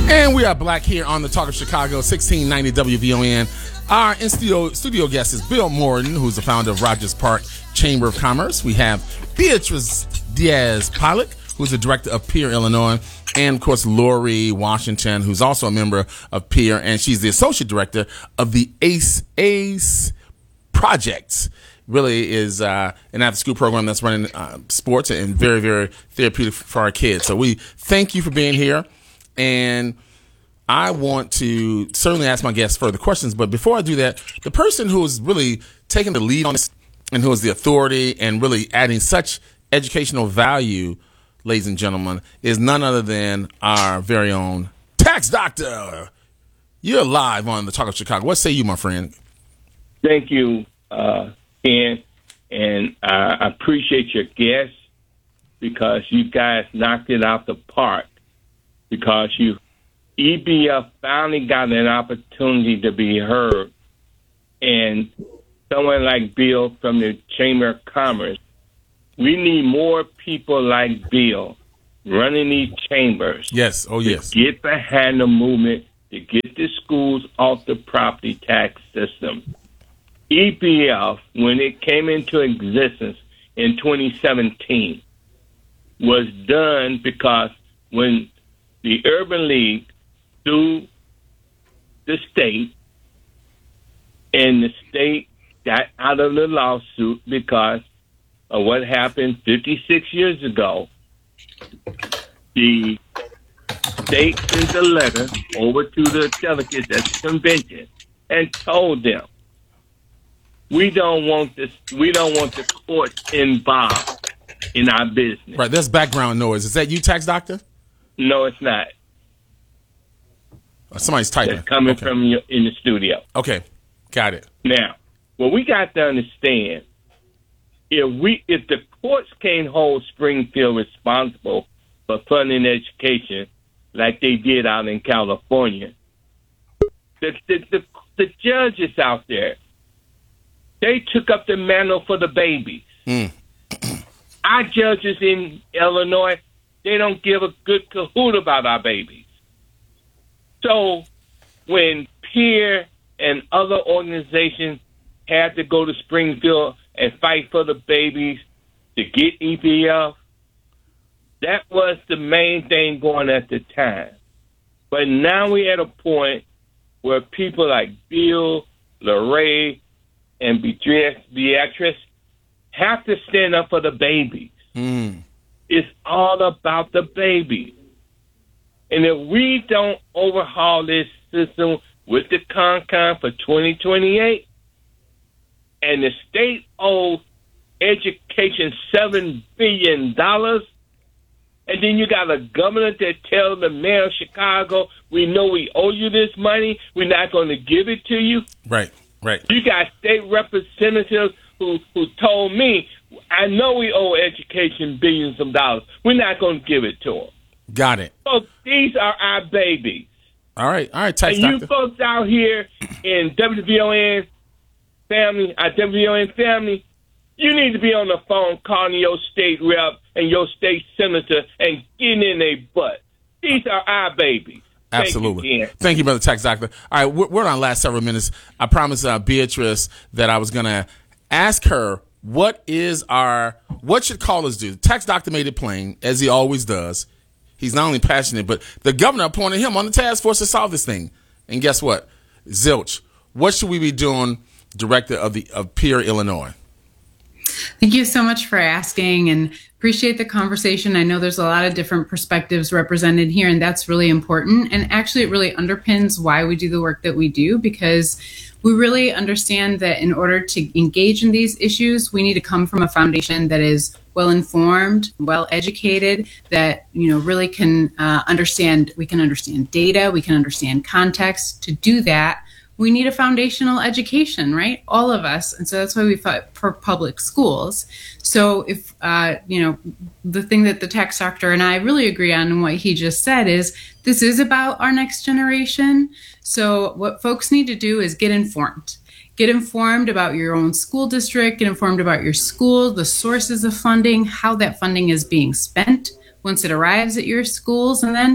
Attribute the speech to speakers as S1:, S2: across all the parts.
S1: And we are back here on the Talk of Chicago, 1690 WVON. Our studio guest is Bill Morton, who's the founder of Rogers Park Chamber of Commerce. We have Beatrice Diaz-Pollock, who's the director of Peer, Illinois. And, of course, Lori Washington, who's also a member of Peer, and she's the associate director of the ACE Projects. Really is an after-school program that's running sports and very, very therapeutic for our kids. So we thank you for being here. And I want to certainly ask my guests further questions. But before I do that, the person who is really taking the lead on this and who is the authority and really adding such educational value, ladies and gentlemen, is none other than our very own Tax Doctor. You're live on the Talk of Chicago. What say you, my friend?
S2: Thank you, Ken. And I appreciate your guests because you guys knocked it out the park. Because EBF finally got an opportunity to be heard. And someone like Bill from the Chamber of Commerce, we need more people like Bill running these chambers.
S1: Yes, oh yes.
S2: To get behind the movement, to get the schools off the property tax system. EBF, when it came into existence in 2017, was done because when the Urban League sued the state, and the state got out of the lawsuit because of what happened 56 years ago. The state sent a letter over to the delegates at the convention and told them, we don't want the courts involved in our business.
S1: Right, there's background noise. Is that you, Tax Doctor?
S2: No, it's not.
S1: Somebody's typing.
S2: It's coming from you in the studio.
S1: Okay, got it.
S2: Now, what we got to understand, if the courts can't hold Springfield responsible for funding education like they did out in California, the judges out there, they took up the mantle for the babies. Our judges in Illinois, they don't give a good cahoot about our babies. So when Peer and other organizations had to go to Springfield and fight for the babies to get EPF, that was the main thing going at the time. But now we're at a point where people like Bill, Lorraine, and Beatrice have to stand up for the babies. It's all about the babies. And if we don't overhaul this system with the CONCON for 2028, and the state owes education $7 billion, and then you got a governor that tells the mayor of Chicago, we know we owe you this money, we're not going to give it to you.
S1: Right.
S2: You got state representatives who told me, I know we owe education billions of dollars. We're not going to give it to them.
S1: Got it.
S2: So these are our babies.
S1: All right, Tax
S2: And
S1: Doctor.
S2: you folks out here in WVON family, our WVON family, you need to be on the phone calling your state rep and your state senator and getting in their butt. These are our babies.
S1: Absolutely. Thank you, Brother Tax Doctor. All right, we're on the last several minutes. I promised Beatrice that I was going to ask her what should callers do. The Tax Doctor made it plain, as he always does. He's not only passionate, but the governor appointed him on the task force to solve this thing. And guess what? Zilch. What should we be doing, director of Peer, Illinois?
S3: Thank you so much for asking and appreciate the conversation. I know there's a lot of different perspectives represented here, and that's really important. And actually, it really underpins why we do the work that we do, because we really understand that in order to engage in these issues, we need to come from a foundation that is well-informed, well-educated, that, really can understand, we can understand data, we can understand context. To do that, we need a foundational education, right? All of us. And so that's why we fought for public schools. So if, the thing that the tax doctor and I really agree on and what he just said is this is about our next generation. So what folks need to do is get informed. Get informed about your own school district, get informed about your school, the sources of funding, how that funding is being spent once it arrives at your schools, and then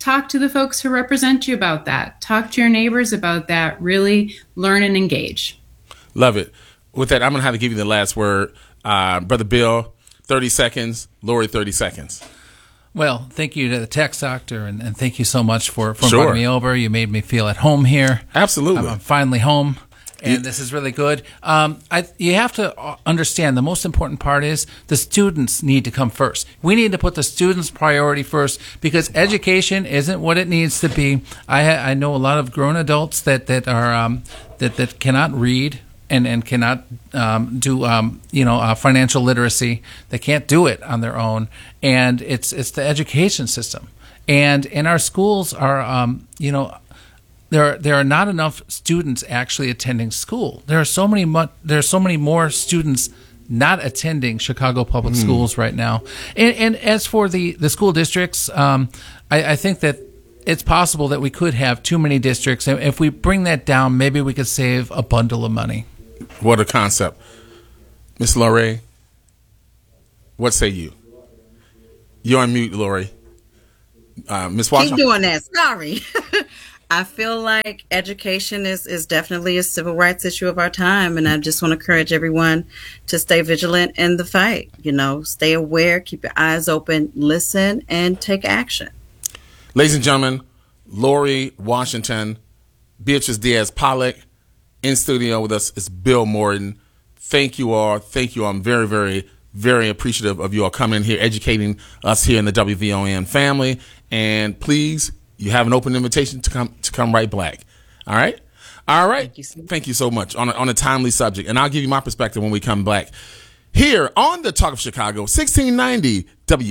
S3: talk to the folks who represent you about that. Talk to your neighbors about that. Really learn and engage.
S1: Love it. With that, I'm going to have to give you the last word. Brother Bill, 30 seconds. Lori, 30 seconds.
S4: Well, thank you to the Tax Doctor, and thank you so much for inviting me over. You made me feel at home here.
S1: Absolutely.
S4: I'm finally home, and this is really good. You have to understand the most important part is the students need to come first. We need to put the students' priority first because education isn't what it needs to be. I know a lot of grown adults that cannot read and cannot do financial literacy. They can't do it on their own, and it's the education system. And in our schools are there are not enough students actually attending school. There are so many more students not attending Chicago public schools right now. And as for the school districts, I think that it's possible that we could have too many districts. And if we bring that down, maybe we could save a bundle of money.
S1: What a concept. Miss Lori, what say you? You're on mute, Lori. Miss Washington.
S5: Keep doing that. Sorry. I feel like education is definitely a civil rights issue of our time. And I just want to encourage everyone to stay vigilant in the fight. Stay aware, keep your eyes open, listen, and take action.
S1: Ladies and gentlemen, Lori Washington, Beatrice Diaz-Pollock. In studio with us is Bill Morton. Thank you all. Thank you all. I'm very, very, very appreciative of you all coming in here, educating us here in the WVON family. And please, you have an open invitation to come right back. All right? All right. Thank you so much on a timely subject. And I'll give you my perspective when we come back here on the Talk of Chicago, 1690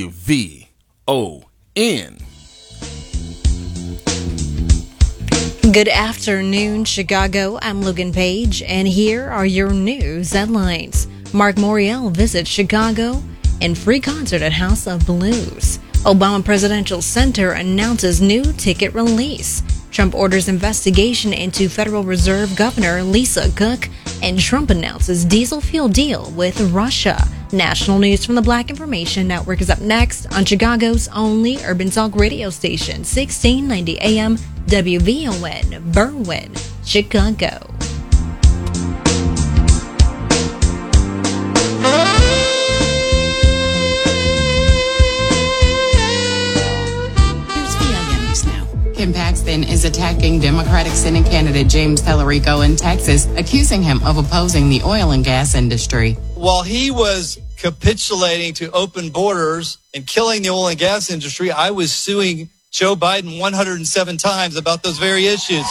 S1: WVON.
S6: Good afternoon, Chicago. I'm Logan Page, and here are your news headlines. Mark Morial visits Chicago and free concert at House of Blues. Obama Presidential Center announces new ticket release. Trump orders investigation into Federal Reserve Governor Lisa Cook, and Trump announces diesel fuel deal with Russia. National news from the Black Information Network is up next on Chicago's only urban talk radio station, 1690 AM WVON, Berwyn, Chicago.
S7: Kim Paxton is attacking Democratic Senate candidate James Tellerico in Texas, accusing him of opposing the oil and gas industry.
S8: While he was capitulating to open borders and killing the oil and gas industry, I was suing Joe Biden 107 times about those very issues.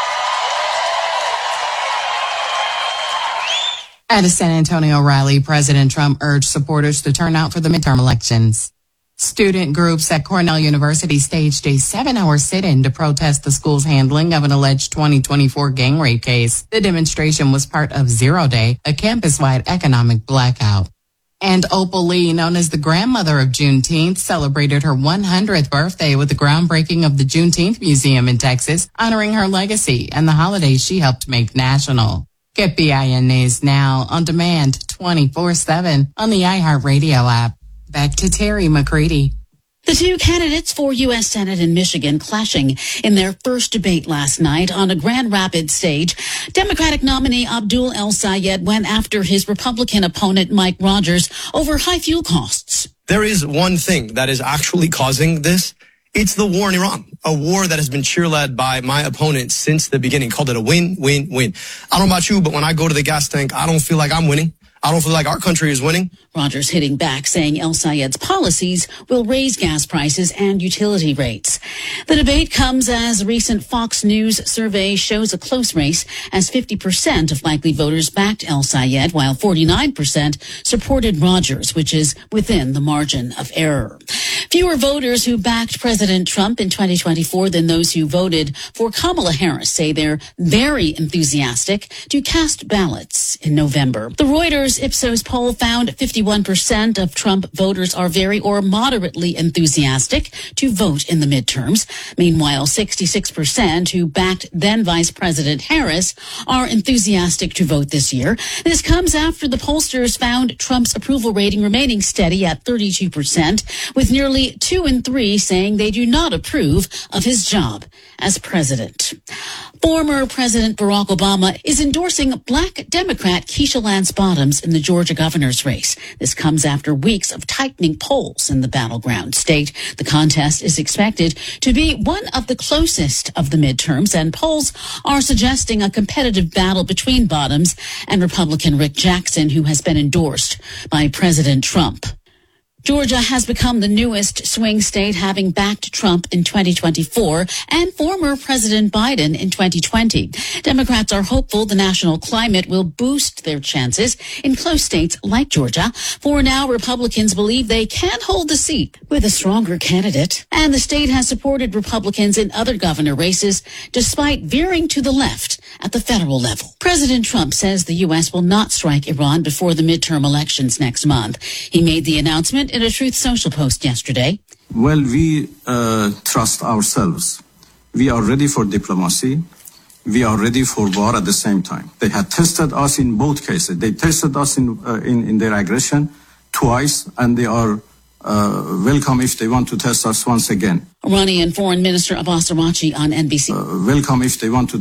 S7: At a San Antonio rally, President Trump urged supporters to turn out for the midterm elections. Student groups at Cornell University staged a 7-hour sit-in to protest the school's handling of an alleged 2024 gang rape case. The demonstration was part of Zero Day, a campus-wide economic blackout. And Opal Lee, known as the grandmother of Juneteenth, celebrated her 100th birthday with the groundbreaking of the Juneteenth Museum in Texas, honoring her legacy and the holidays she helped make national. Get BIN News now on demand 24/7 on the iHeartRadio app. Back to Terry McCready.
S9: The two candidates for U.S. Senate in Michigan clashing in their first debate last night on a Grand Rapids stage. Democratic nominee Abdul El-Sayed went after his Republican opponent Mike Rogers over high fuel costs.
S10: There is one thing that is actually causing this. It's the war in Iran, a war that has been cheerled by my opponent since the beginning. Called it a win, win, win. I don't know about you, but when I go to the gas tank, I don't feel like I'm winning. I don't feel like our country is winning.
S9: Rogers hitting back, saying El-Sayed's policies will raise gas prices and utility rates. The debate comes as a recent Fox News survey shows a close race, as 50% of likely voters backed El-Sayed, while 49% supported Rogers, which is within the margin of error. Fewer voters who backed President Trump in 2024 than those who voted for Kamala Harris say they're very enthusiastic to cast ballots in November. The Reuters Reuters Ipsos poll found 51% of Trump voters are very or moderately enthusiastic to vote in the midterms. Meanwhile, 66% who backed then Vice President Harris are enthusiastic to vote this year. This comes after the pollsters found Trump's approval rating remaining steady at 32%, with nearly 2 in 3 saying they do not approve of his job as president. Former President Barack Obama is endorsing Black Democrat Keisha Lance Bottoms in the Georgia governor's race. This comes after weeks of tightening polls in the battleground state. The contest is expected to be one of the closest of the midterms, and polls are suggesting a competitive battle between Bottoms and Republican Rick Jackson, who has been endorsed by President Trump. Georgia has become the newest swing state, having backed Trump in 2024 and former President Biden in 2020. Democrats are hopeful the national climate will boost their chances in close states like Georgia. For now, Republicans believe they can hold the seat with a stronger candidate. And the state has supported Republicans in other governor races, despite veering to the left at the federal level. President Trump says the U.S. will not strike Iran before the midterm elections next month. He made the announcement in a Truth Social post yesterday.
S11: Well, we trust ourselves. We are ready for diplomacy. We are ready for war at the same time. They had tested us in both cases. They tested us in their aggression twice, and they are welcome if they want to test us once again.
S9: Iranian Foreign Minister Abbas Araghchi on NBC.
S11: Welcome if they want to